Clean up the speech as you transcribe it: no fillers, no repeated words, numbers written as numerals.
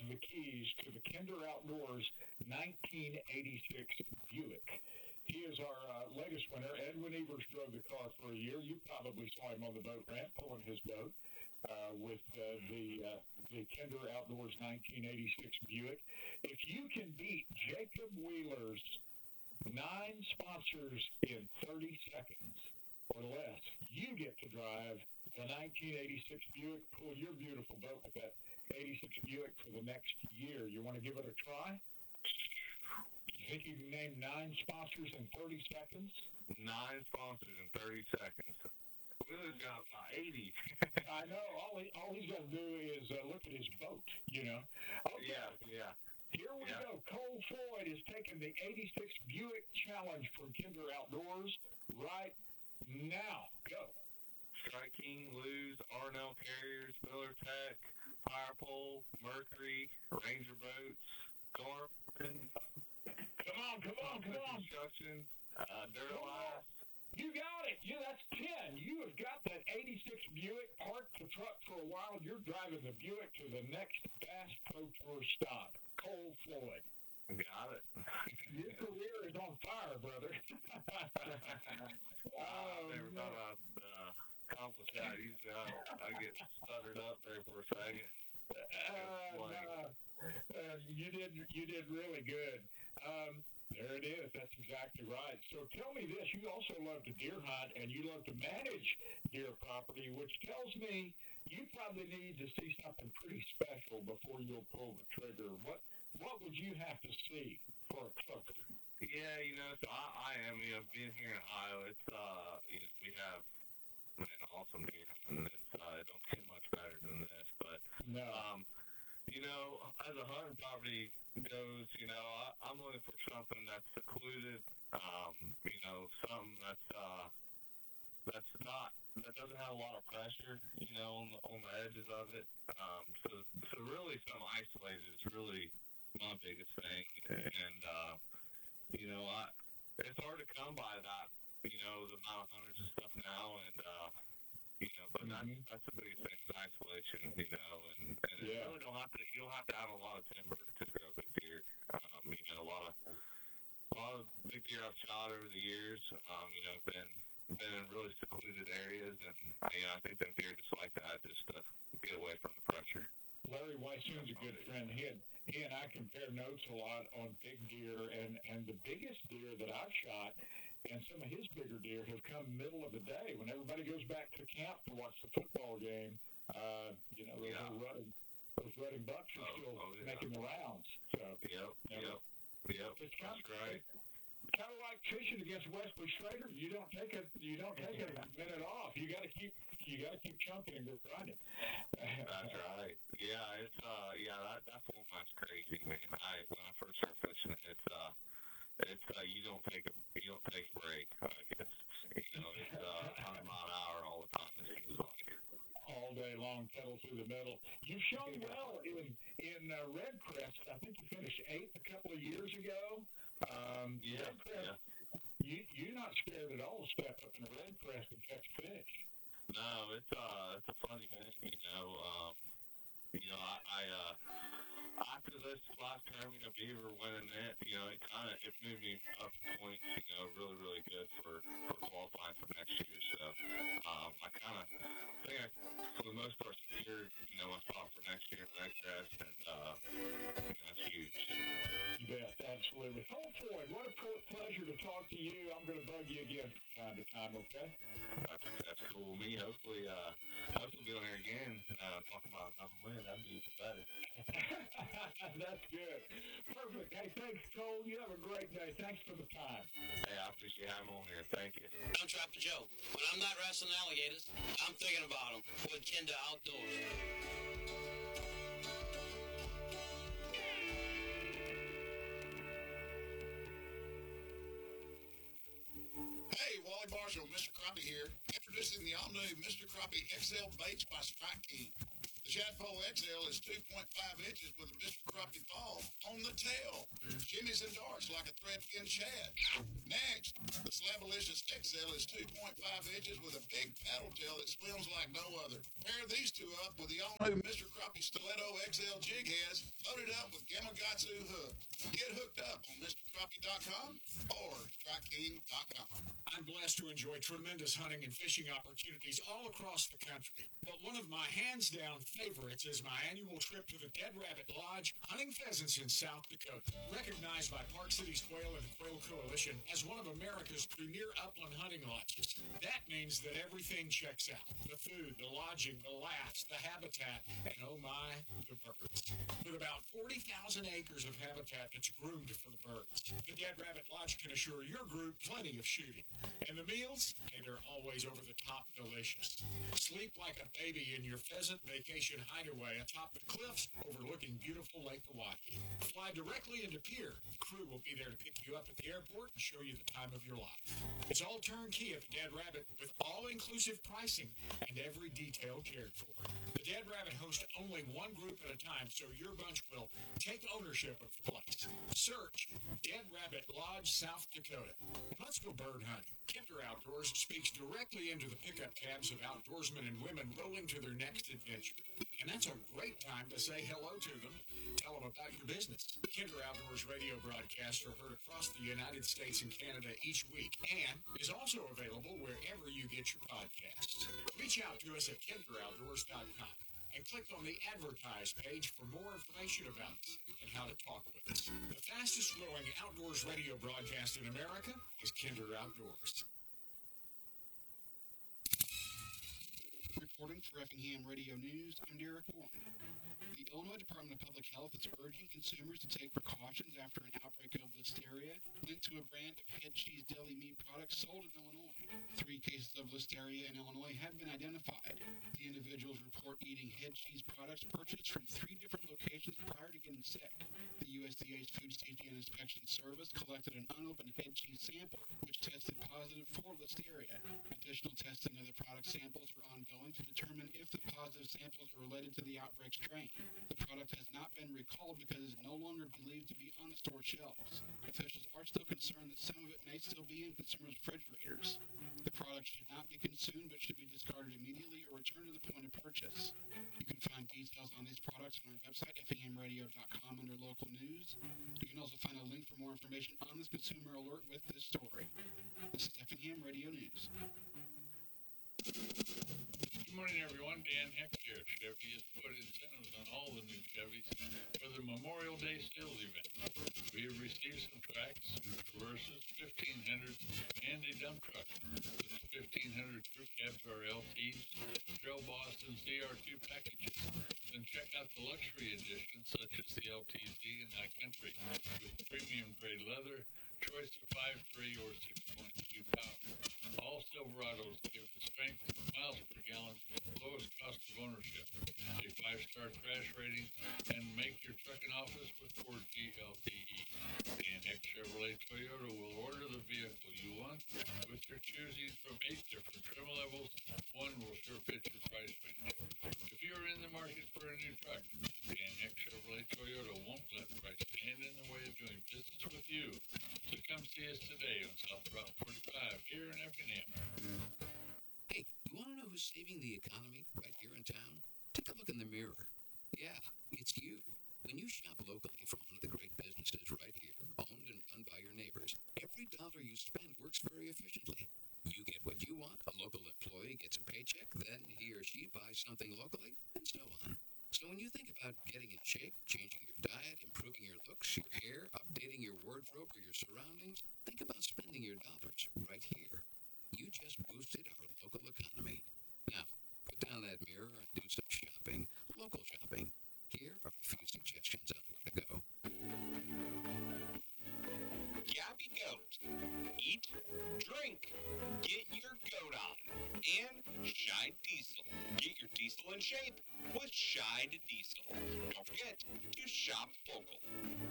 the keys to the Kinder Outdoors 1986 Buick. He is our latest winner. Edwin Evers drove the car for a year. You probably saw him on the boat ramp pulling his boat with the Kinder Outdoors 1986 Buick. If you can beat Jacob Wheeler's 9 sponsors in 30 seconds or less, you get to drive the 1986 Buick, pull your beautiful boat with that 86 Buick for the next year. You want to give it a try? You think you can name 9 sponsors in 30 seconds? 9 sponsors in 30 seconds. Wheeler's got about 80. I know. All he's got to do is look at his boat, you know. Okay. Yeah. Here we go. Cole Floyd is taking the 86 Buick Challenge from Kinder Outdoors right now. Go. Strike King, Lew's, Arnell Carriers, Miller Tech, Firepole, Mercury, Ranger Boats, Garmin. Come on. Construction, Duralast. You got it. Yeah, that's 10. You have got that 86 Buick, parked the truck for a while. You're driving the Buick to the next Bass Pro Tour stop. Cole Floyd. Got it. Your career is on fire, brother. I never thought I'd accomplish that. Usually I get stuttered up there for a second. You did really good. There it is. That's exactly right. So tell me this. You also love to deer hunt, and you love to manage deer property, which tells me you probably need to see something pretty special before you'll pull the trigger. What would you have to see for a trophy? Yeah, so I am, being here in Ohio, it's, we have, awesome deer hunting. It don't get much better than this, but, no. As a hunting property goes, I'm looking for something that's secluded, something that doesn't have a lot of pressure, on the edges of it. So really something isolated is really my biggest thing. And, it's hard to come by that, the amount of hunters and stuff now. And, but that's the biggest thing is isolation, and you really don't have to have a lot of timber to grow big deer. A lot of big deer I've shot over the years, been in really secluded areas, and I think them deer just like that, just to get away from the pressure. Larry Weishuhn's a good friend. He and I compare notes a lot on big deer, and the biggest deer that I've shot and some of his bigger deer have come middle of the day when everybody goes back to camp to watch the football game. Those rutting bucks are still making the rounds. So Yep. It's kind of like fishing against Wesley Schrader. You don't take a minute off. You got to keep chunking and grinding. That's right. Yeah, it's that format's crazy, man. When I first started fishing it, it's you don't take a break. It's 100 mile an hour all the time. It seems like all day long, pedal through the middle. You've shown well in Redcrest. I think you finished 8th a couple of years ago. Redcrest, you're not scared at all to step up in a Redcrest and catch fish. No, it's a funny thing, after this last term, Beaver winning it, it moved me up points, really, really good for qualifying for next year. So, I think for the most part, secured, my spot for next year in Redcrest, and, that's huge. You bet, absolutely. Cole Floyd, what a pleasure to talk to you. I'm going to bug you again from time to time, okay? That's cool with me. Hopefully be on here again, talking about another win. That'd be even better. That's good. Perfect. Hey, thanks, Cole. You have a great day. Thanks for the time. Hey, I appreciate having me on here. Thank you. I'm Trapper Joe. When I'm not wrestling alligators, I'm thinking about them with Kinder Outdoors. Hey, Wally Marshall, Mr. Crappie here. Introducing the all-new Mr. Crappie XL Baits by Strike King. The Shadpole XL is 2.5 inches with a Mr. Crappie thong on the tail. Shimmies and darts like a threadfin shad. Next, the Slabalicious XL is 2.5 inches with a big paddle tail that swims like no other. Pair these two up with the all-new Mr. Crappie Stiletto XL jig heads loaded up with Gamakatsu hook. Get hooked up on MrCrappie.com or StrikeKing.com. I'm blessed to enjoy tremendous hunting and fishing opportunities all across the country. But one of my hands-down favorites is my annual trip to the Dead Rabbit Lodge hunting pheasants in South Dakota. Recognized by Park Cities Quail and the Quail Coalition as one of America's premier upland hunting lodges. That means that everything checks out. The food, the lodging, the laughs, the habitat, and oh my, the birds. With about 40,000 acres of habitat that's groomed for the birds, the Dead Rabbit Lodge can assure your group plenty of shooting. And the meals, hey, they're always over the top delicious. Sleep like a baby in your pheasant vacation hideaway atop the cliffs overlooking beautiful Lake Milwaukee. Fly directly into Pier. The crew will be there to pick you up at the airport and show you the time of your life. It's all turnkey at the Dead Rabbit with all-inclusive pricing and every detail cared for. The Dead Rabbit hosts only one group at a time, so your bunch will take ownership of the place. Search Dead Rabbit Lodge, South Dakota. Let's go bird hunting. Kinder Outdoors speaks directly into the pickup tabs of outdoorsmen and women rolling to their next adventure. And that's a great time to say hello to them. Tell them about your business. Kinder Outdoors radio broadcasts are heard across the United States and Canada each week and is also available wherever you get your podcasts. Reach out to us at kinderoutdoors.com and click on the Advertise page for more information about us and how to talk with us. The fastest growing outdoors radio broadcast in America is Kinder Outdoors. Reporting for Effingham Radio News, I'm Derek Warren. The Illinois Department of Public Health is urging consumers to take precautions after an outbreak of Listeria linked to a brand of head cheese deli meat products sold in Illinois. 3 cases of Listeria in Illinois have been identified. The individuals report eating head cheese products purchased from 3 different locations prior to getting sick. The USDA's Food Safety and Inspection Service collected an unopened head cheese sample, which tested positive for Listeria. Additional testing of the product samples are ongoing to determine if the positive samples are related to the outbreak strain. The product has not been recalled because it is no longer believed to be on the store shelves. Officials are still concerned that some of it may still be in consumers' refrigerators. The product should not be consumed but should be discarded immediately or returned to the point of purchase. You can find details on these products on our website, FAMradio.com, under local news. You can also find a link for more information on this consumer alert with this story. This is Effingham Radio News. Good morning, everyone. Dan Heck here. Chevy has put incentives on all the new Chevys for the Memorial Day sales event. We have received some tracks, Traverses, 1500s, and a dump truck. The 1500 crew cabs are LTs, Trail Boss, and ZR2 packages. Then check out the luxury editions such as the LTZ and High Country with premium grade leather, choice of 5.3 or 6.2 power. All Silverados give the strength, miles per gallon, lowest cost of ownership, a 5-star crash rating, and make your trucking office with 4G LTE. Dan Heck Chevrolet Toyota will order the vehicle you want with your choosing from 8 different trim levels. One will sure fit your price range. If you're in the market for a new truck, Dan Heck Chevrolet Toyota won't let price stand in the way of doing business with you. So come see us today on South Route 45 here in Effingham. Hey, you want to know who's saving the economy right here in town? Take a look in the mirror. Yeah, it's you. When you shop locally from one of the great businesses right here, owned and run by your neighbors, every dollar you spend works very efficiently. You get what you want, a local employee gets a paycheck, then he or she buys something locally, and so on. So when you think about getting in shape, changing your diet, improving your looks, your hair, updating your wardrobe or your surroundings, think about spending your dollars right here. You just boosted our local economy. Now, put down that mirror and do some shopping, local shopping. Here are a few suggestions on where to go. Gabby Goat. Eat, drink, get your goat on. And Shide Diesel. Get your diesel in shape with Shide Diesel. Don't forget to shop local.